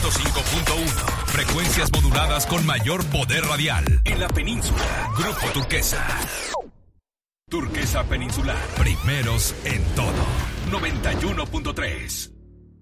105.1. Frecuencias moduladas con mayor poder radial. En la península, Grupo Turquesa. Turquesa Peninsular. Primeros en todo. 91.3.